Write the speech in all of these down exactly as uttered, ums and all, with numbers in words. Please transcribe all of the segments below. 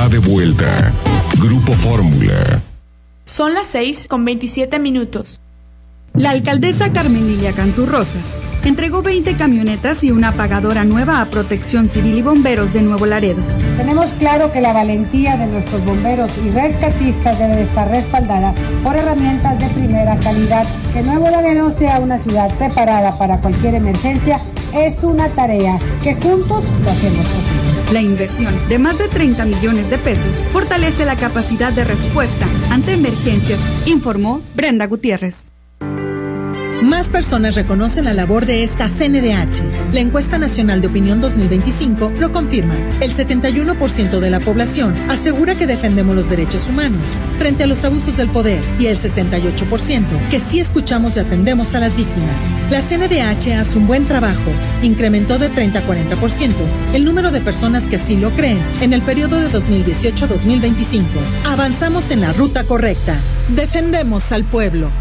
de vuelta. Grupo Fórmula. Son las seis con veintisiete minutos. La alcaldesa Carmen Lilia Cantú Rosas entregó veinte camionetas y una apagadora nueva a Protección Civil y Bomberos de Nuevo Laredo. Tenemos claro que la valentía de nuestros bomberos y rescatistas debe estar respaldada por herramientas de primera calidad. Que Nuevo Laredo sea una ciudad preparada para cualquier emergencia es una tarea que juntos lo hacemos posible. La inversión de más de treinta millones de pesos fortalece la capacidad de respuesta ante emergencias, informó Brenda Gutiérrez. Más personas reconocen la labor de esta C N D H. La encuesta nacional de opinión dos mil veinticinco lo confirma. El setenta y uno por ciento de la población asegura que defendemos los derechos humanos frente a los abusos del poder y el sesenta y ocho por ciento que sí escuchamos y atendemos a las víctimas. La C N D H hace un buen trabajo. Incrementó de treinta a cuarenta por ciento el número de personas que así lo creen en el periodo de dos mil dieciocho a dos mil veinticinco. Avanzamos en la ruta correcta. Defendemos al pueblo.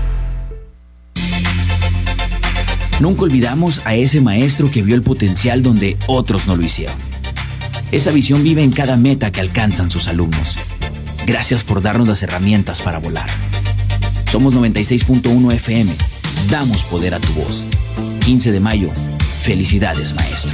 Nunca olvidamos a ese maestro que vio el potencial donde otros no lo hicieron. Esa visión vive en cada meta que alcanzan sus alumnos. Gracias por darnos las herramientas para volar. Somos noventa y seis punto uno F M. Damos poder a tu voz. quince de mayo. Felicidades, maestro.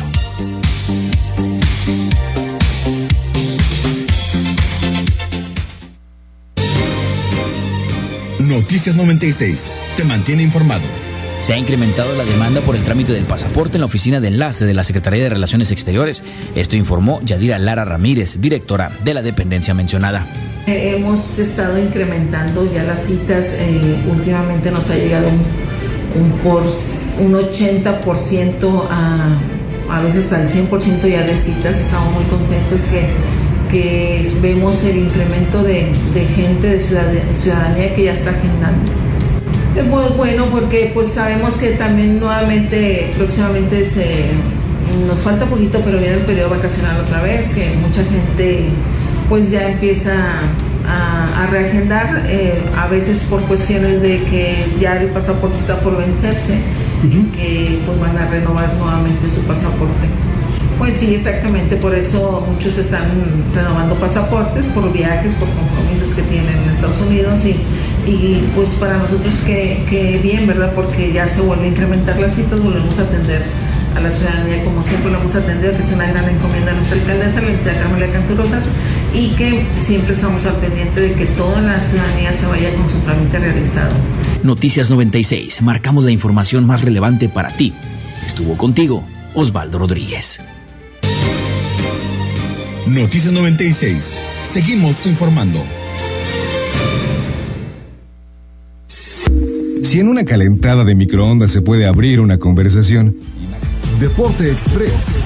Noticias noventa y seis. Te mantiene informado. Se ha incrementado la demanda por el trámite del pasaporte en la oficina de enlace de la Secretaría de Relaciones Exteriores. Esto informó Yadira Lara Ramírez, directora de la dependencia mencionada. Eh, hemos estado incrementando ya las citas. Eh, últimamente nos ha llegado un, un, por, un ochenta por ciento a, a veces al cien por ciento ya de citas. Estamos muy contentos que, que vemos el incremento de, de gente, de ciudadanía que ya está agendando. Es muy bueno porque pues sabemos que también nuevamente, próximamente se, nos falta poquito, pero viene el periodo vacacional otra vez, que mucha gente pues ya empieza a, a reagendar, eh, a veces por cuestiones de que ya el pasaporte está por vencerse, uh-huh. y que pues van a renovar nuevamente su pasaporte. Pues sí, exactamente, por eso muchos están renovando pasaportes por viajes, por compromisos que tienen en Estados Unidos y Y pues para nosotros que, que bien, ¿verdad? Porque ya se vuelve a incrementar las citas, volvemos a atender a la ciudadanía como siempre lo hemos atendido, que es una gran encomienda a nuestra alcaldesa, la licenciada Carmen Lilia Cantú Rosas, y que siempre estamos al pendiente de que toda la ciudadanía se vaya con su trámite realizado. Noticias noventa y seis, marcamos la información más relevante para ti. Estuvo contigo Osvaldo Rodríguez. Noticias noventa y seis, seguimos informando. Si en una calentada de microondas se puede abrir una conversación. Deporte Express.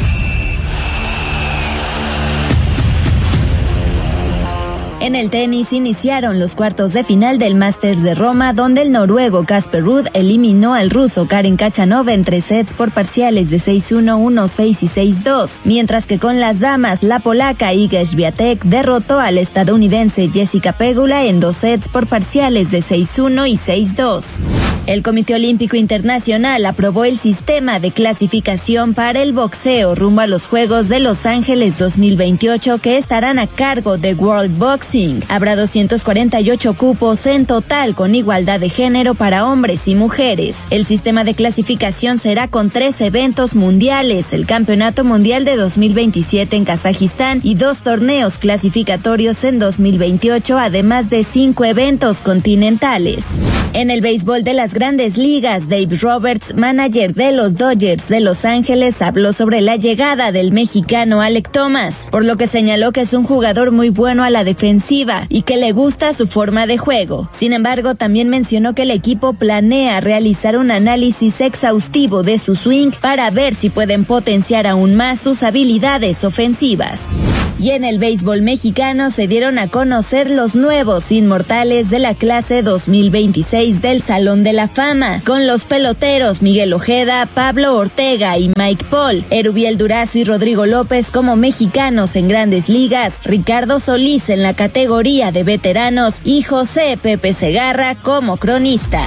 En el tenis iniciaron los cuartos de final del Masters de Roma, donde el noruego Casper Ruud eliminó al ruso Karen Khachanov en tres sets por parciales de seis uno, uno seis y seis dos, mientras que con las damas, la polaca Iga Świątek derrotó al estadounidense Jessica Pegula en dos sets por parciales de seis uno y seis dos. El Comité Olímpico Internacional aprobó el sistema de clasificación para el boxeo rumbo a los Juegos de Los Ángeles dos mil veintiocho, que estarán a cargo de World Boxing. Habrá doscientos cuarenta y ocho cupos en total con igualdad de género para hombres y mujeres. El sistema de clasificación será con tres eventos mundiales, el Campeonato Mundial de dos mil veintisiete en Kazajistán y dos torneos clasificatorios en dos mil veintiocho, además de cinco eventos continentales. En el béisbol de las Grandes Ligas, Dave Roberts, manager de los Dodgers de Los Ángeles, habló sobre la llegada del mexicano Alek Thomas, por lo que señaló que es un jugador muy bueno a la defensiva y que le gusta su forma de juego. Sin embargo, también mencionó que el equipo planea realizar un análisis exhaustivo de su swing para ver si pueden potenciar aún más sus habilidades ofensivas. Y en el béisbol mexicano se dieron a conocer los nuevos inmortales de la clase dos mil veintiséis del Salón de la Fama, con los peloteros Miguel Ojeda, Pablo Ortega y Mike Paul, Erubiel Durazo y Rodrigo López como mexicanos en Grandes Ligas, Ricardo Solís en la categoría de veteranos y José Pepe Segarra como cronista.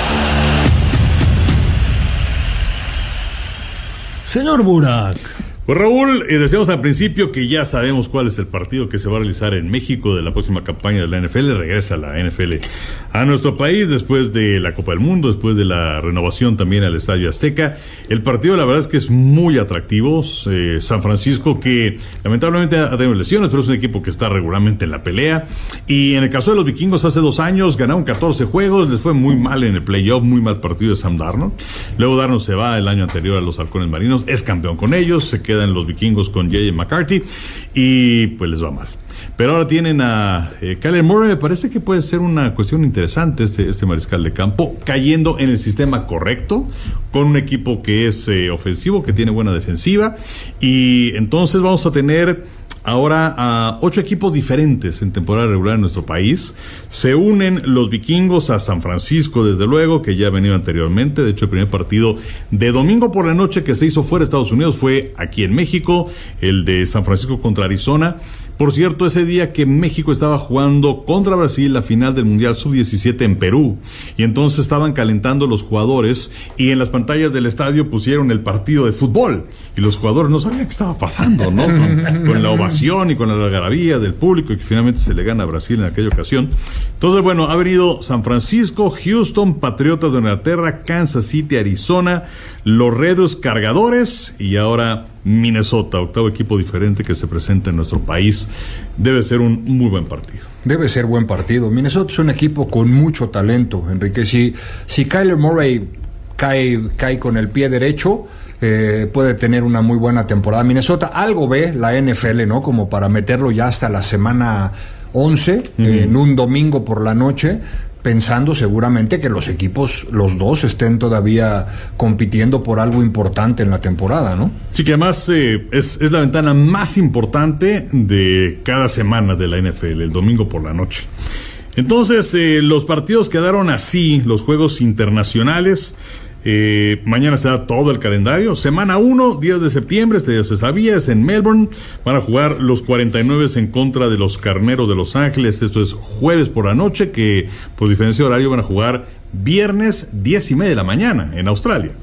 Señor Burak. Pues Raúl, eh, decíamos al principio que ya sabemos cuál es el partido que se va a realizar en México de la próxima campaña de la N F L. Regresa la N F L a nuestro país después de la Copa del Mundo, después de la renovación también al Estadio Azteca. El partido la verdad es que es muy atractivo. Eh, San Francisco, que lamentablemente ha tenido lesiones, pero es un equipo que está regularmente en la pelea. Y en el caso de los vikingos, hace dos años ganaron catorce juegos, les fue muy mal en el playoff, muy mal partido de Sam Darnold. Luego Darnold se va el año anterior a los Halcones Marinos, es campeón con ellos, se quedan los vikingos con J J McCarthy y pues les va mal. Pero ahora tienen a eh, Kyler Murray. Me parece que puede ser una cuestión interesante este, este mariscal de campo, cayendo en el sistema correcto, con un equipo que es eh, ofensivo, que tiene buena defensiva, y entonces vamos a tener ahora a ocho equipos diferentes en temporada regular en nuestro país. Se unen los vikingos a San Francisco, desde luego, que ya ha venido anteriormente. De hecho, el primer partido de domingo por la noche que se hizo fuera de Estados Unidos fue aquí en México, el de San Francisco contra Arizona. Por cierto, ese día que México estaba jugando contra Brasil la final del Mundial sub diecisiete en Perú, y entonces estaban calentando los jugadores, y en las pantallas del estadio pusieron el partido de fútbol, y los jugadores no sabían qué estaba pasando, ¿no? Con, con la ovación y con la algarabía del público, y que finalmente se le gana a Brasil en aquella ocasión. Entonces, bueno, ha venido San Francisco, Houston, Patriotas de Inglaterra, Kansas City, Arizona, los Redus Cargadores, y ahora Minnesota, octavo equipo diferente que se presenta en nuestro país. Debe ser un muy buen partido. Debe ser buen partido. Minnesota es un equipo con mucho talento, Enrique. Si, si Kyler Murray cae, cae con el pie derecho, eh, puede tener una muy buena temporada. Minnesota algo ve la N F L, ¿no? Como para meterlo ya hasta la semana once, uh-huh. eh, en un domingo por la noche, pensando seguramente que los equipos, los dos, estén todavía compitiendo por algo importante en la temporada, ¿no? Sí, que además eh, es, es la ventana más importante de cada semana de la N F L, el domingo por la noche. Entonces, eh, los partidos quedaron así, los juegos internacionales. Eh, mañana se da todo el calendario. Semana uno, diez de septiembre, este ya se sabía, es en Melbourne. Van a jugar los cuarenta y nueve en contra de los Carneros de Los Ángeles. Esto es jueves por la noche, que por diferencia de horario van a jugar viernes diez y media de la mañana en Australia.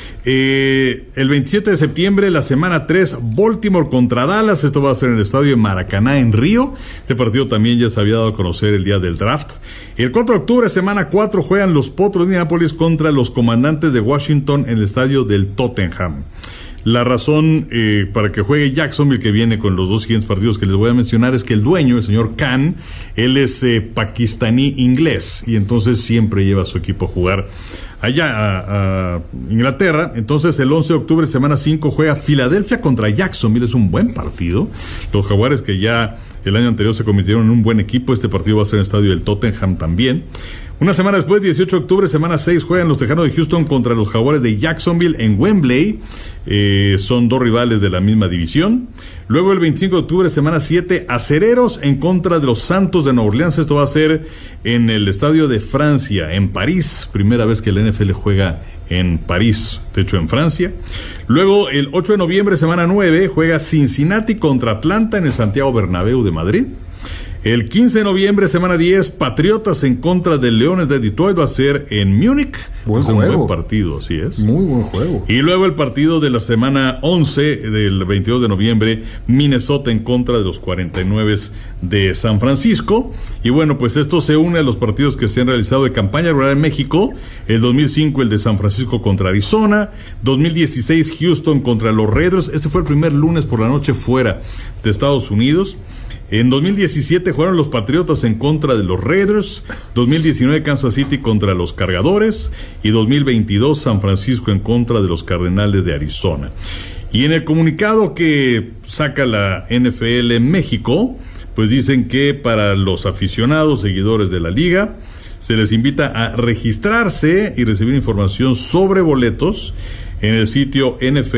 Eh, el veintisiete de septiembre, la semana tres, Baltimore contra Dallas. Esto va a ser en el estadio de Maracaná en Río. Este partido también ya se había dado a conocer el día del draft. El cuatro de octubre, semana cuatro, juegan los Potros de Indianápolis contra los Comandantes de Washington en el estadio del Tottenham. La razón eh, para que juegue Jacksonville, que viene con los dos siguientes partidos que les voy a mencionar, es que el dueño, el señor Khan, él es eh, pakistaní inglés, y entonces siempre lleva a su equipo a jugar allá a, a Inglaterra. Entonces el once de octubre, semana cinco, juega Filadelfia contra Jacksonville. Es un buen partido. Los Jaguares, que ya el año anterior se convirtieron en un buen equipo, este partido va a ser en el estadio del Tottenham también. Una semana después, dieciocho de octubre, semana seis, juegan los Tejanos de Houston contra los Jaguares de Jacksonville en Wembley. Eh, son dos rivales de la misma división. Luego el veinticinco de octubre, semana siete, Acereros en contra de los Santos de Nueva Orleans. Esto va a ser en el Estadio de Francia, en París. Primera vez que la N F L juega en París, de hecho en Francia. Luego el ocho de noviembre, semana nueve, juega Cincinnati contra Atlanta en el Santiago Bernabéu de Madrid. El quince de noviembre, semana diez, Patriotas en contra de Leones de Detroit, va a ser en Múnich. Buen es juego. Un buen partido, así es. Muy buen juego. Y luego el partido de la semana once, del veintidós de noviembre, Minnesota en contra de los cuarenta y nueve de San Francisco. Y bueno, pues esto se une a los partidos que se han realizado de campaña rural en México. El dos mil cinco, el de San Francisco contra Arizona. dos mil dieciséis, Houston contra los Raiders. Este fue el primer lunes por la noche fuera de Estados Unidos. En dos mil diecisiete jugaron los Patriotas en contra de los Raiders, dos mil diecinueve Kansas City contra los Cargadores y dos mil veintidós San Francisco en contra de los Cardenales de Arizona. Y en el comunicado que saca la N F L en México, pues dicen que para los aficionados, seguidores de la liga, se les invita a registrarse y recibir información sobre boletos en el sitio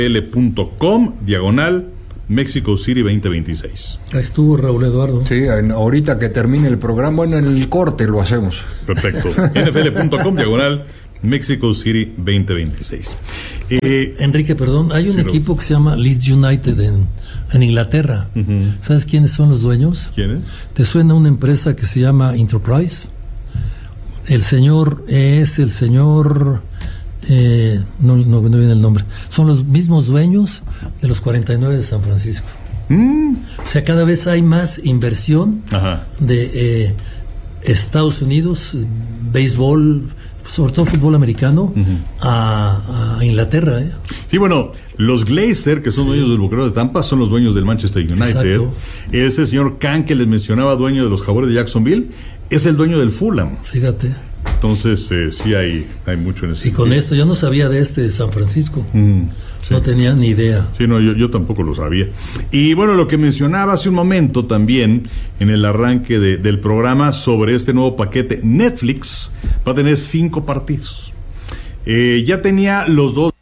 nfl.com diagonal Mexico City veinte veintiséis. Ahí estuvo Raúl Eduardo. Sí, en, ahorita que termine el programa, bueno, en el corte lo hacemos. Perfecto. nfl.com diagonal Mexico City veinte veintiséis. Eh, Enrique, perdón, hay un sí, equipo no. que se llama Leeds United en, en Inglaterra. Uh-huh. ¿Sabes quiénes son los dueños? ¿Quiénes? ¿Te suena una empresa que se llama Enterprise? El señor es el señor Eh, no, no, no viene el nombre. Son los mismos dueños de los cuarenta y nueve de San Francisco. Mm. O sea, cada vez hay más inversión Ajá. de eh, Estados Unidos, béisbol, sobre todo fútbol americano, uh-huh. a, a Inglaterra. ¿eh? Sí, bueno, los Glazer, que son sí. dueños del Bucaneros de Tampa, son los dueños del Manchester United. Exacto. Ese señor Khan que les mencionaba, dueño de los Jaguares de Jacksonville, es el dueño del Fulham. Fíjate. Entonces, eh, sí hay, hay mucho en ese Y sentido. Con esto, yo no sabía de este de San Francisco. Mm, sí. No tenía ni idea. Sí, no, yo, yo tampoco lo sabía. Y bueno, lo que mencionaba hace un momento también, en el arranque de, del programa, sobre este nuevo paquete, Netflix va a tener cinco partidos. Eh, ya tenía los dos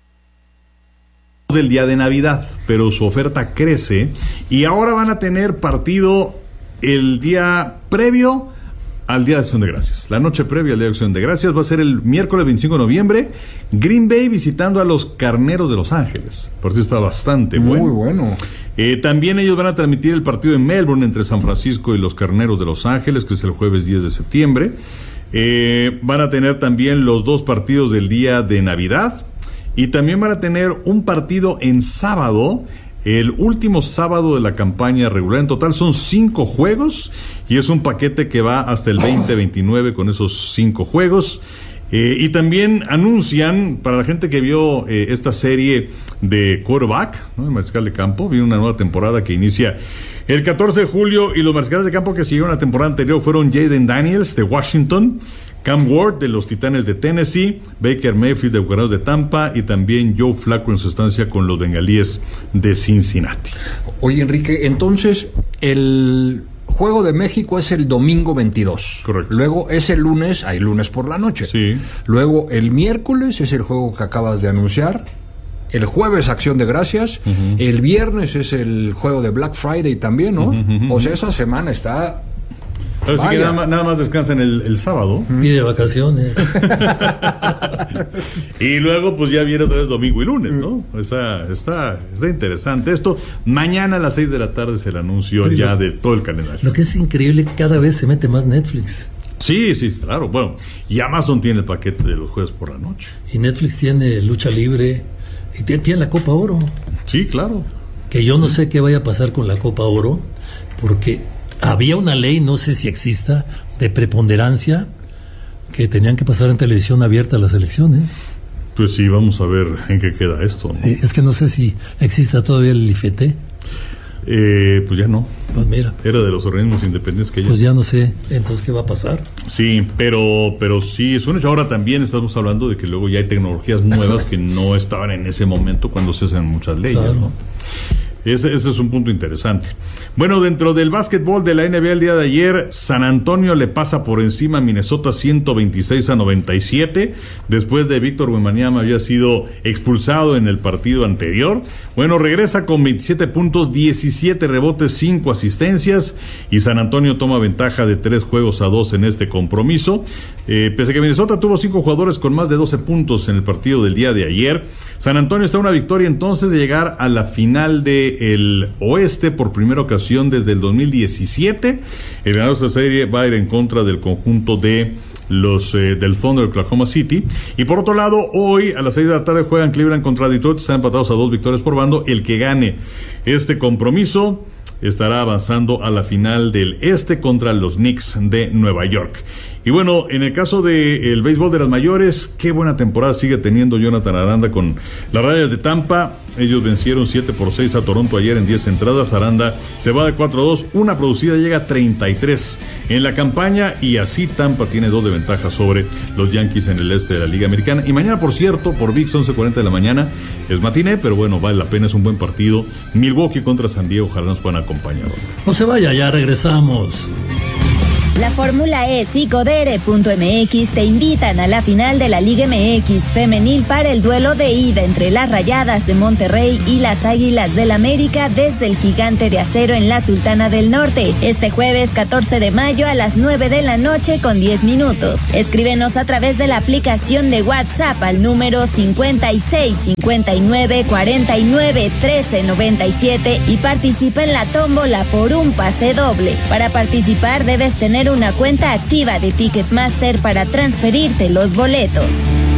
del día de Navidad, pero su oferta crece, y ahora van a tener partido el día previo al Día de Acción de Gracias. La noche previa al Día de Acción de Gracias va a ser el miércoles veinticinco de noviembre. Green Bay visitando a los Carneros de Los Ángeles. Por eso está bastante bueno. Muy bueno. Eh, también ellos van a transmitir el partido en Melbourne entre San Francisco y los Carneros de Los Ángeles, que es el jueves diez de septiembre. Eh, van a tener también los dos partidos del día de Navidad. Y también van a tener un partido en sábado, el último sábado de la campaña regular. En total son cinco juegos y es un paquete que va hasta el veinte veintinueve con esos cinco juegos. Eh, y también anuncian, para la gente que vio eh, esta serie de quarterback, ¿no? El mariscal de campo, viene una nueva temporada que inicia el catorce de julio, y los mariscales de campo que siguieron la temporada anterior fueron Jaden Daniels de Washington, Cam Ward de los Titanes de Tennessee, Baker Mayfield de Bucaneros de Tampa y también Joe Flacco en su estancia con los Bengalíes de Cincinnati. Oye, Enrique, entonces el Juego de México es el domingo veintidós. Correcto. Luego es el lunes, hay lunes por la noche. Sí. Luego el miércoles es el juego que acabas de anunciar. El jueves Acción de Gracias. Uh-huh. El viernes es el juego de Black Friday también, ¿no? Uh-huh, uh-huh. O sea, esa semana está... Así que nada más, nada más descansan el, el sábado. Y de vacaciones. Y luego pues ya viene otra vez domingo y lunes, ¿no? Está, está, está interesante esto. Mañana a las seis de la tarde es el anuncio Oye, ya de todo el calendario. Lo que es increíble, cada vez se mete más Netflix. Sí, sí, claro. Bueno, y Amazon tiene el paquete de los jueves por la noche. Y Netflix tiene lucha libre y tiene, tiene la Copa Oro. Sí, claro. Que yo no sé qué vaya a pasar con la Copa Oro, porque había una ley, no sé si exista, de preponderancia, que tenían que pasar en televisión abierta las elecciones. Pues sí, vamos a ver en qué queda esto, ¿no? Eh, es que no sé si exista todavía el I F E T. Eh, pues ya no. Pues mira. Era de los organismos independientes que ellos... Pues ya no sé, entonces, ¿qué va a pasar? Sí, pero, pero sí, es un hecho. Ahora también estamos hablando de que luego ya hay tecnologías nuevas que no estaban en ese momento cuando se hacen muchas leyes, claro, ¿no? Ese, ese es un punto interesante. Bueno, dentro del básquetbol de la N B A el día de ayer, San Antonio le pasa por encima a Minnesota ciento veintiséis a noventa y siete, después de Víctor Wembanyama había sido expulsado en el partido anterior. Bueno, regresa con veintisiete puntos, diecisiete rebotes, cinco asistencias, y San Antonio toma ventaja de tres juegos a dos en este compromiso. Eh, pese a que Minnesota tuvo cinco jugadores con más de doce puntos en el partido del día de ayer, San Antonio está a una victoria entonces de llegar a la final de el oeste por primera ocasión desde el dos mil diecisiete. El ganador de esta serie va a ir en contra del conjunto de los eh, del Thunder de Oklahoma City. Y por otro lado, hoy a las seis de la tarde juegan Cleveland contra Detroit. Están empatados a dos victorias por bando. El que gane este compromiso estará avanzando a la final del este contra los Knicks de Nueva York. Y bueno, en el caso del béisbol de las mayores, qué buena temporada sigue teniendo Jonathan Aranda con las Rayas de Tampa. Ellos vencieron siete por seis a Toronto ayer en diez entradas. Aranda se va de cuatro a dos, una producida, llega a treinta y tres en la campaña, y así Tampa tiene dos de ventaja sobre los Yankees en el este de la Liga Americana. Y mañana, por cierto, por V I X once cuarenta de la mañana, es matiné, pero bueno, vale la pena, es un buen partido. Milwaukee contra San Diego, ojalá nos puedan acompañar. No se vaya, ya regresamos. La Fórmula E y Codere punto M X te invitan a la final de la Liga M X femenil para el duelo de ida entre las Rayadas de Monterrey y las Águilas del América desde el Gigante de Acero en la Sultana del Norte, este jueves catorce de mayo a las nueve de la noche con diez minutos. Escríbenos a través de la aplicación de WhatsApp al número cincuenta y seis, cincuenta y nueve, cuarenta y nueve, trece, noventa y siete y participa en la tómbola por un pase doble. Para participar debes tener una cuenta activa de Ticketmaster para transferirte los boletos.